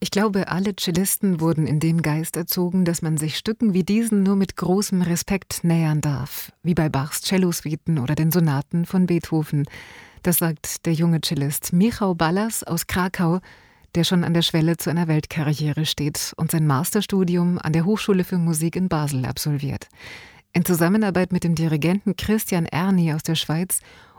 Ich glaube, alle Cellisten wurden in dem Geist erzogen, dass man sich Stücken wie diesen nur mit großem Respekt nähern darf, wie bei Bachs Cellosuiten oder den Sonaten von Beethoven. Das sagt der junge Cellist Michał Ballas aus Krakau, der schon an der Schwelle zu einer Weltkarriere steht und sein Masterstudium an der Hochschule für Musik in Basel absolviert. In Zusammenarbeit mit dem Dirigenten Christian Erni aus der Schweiz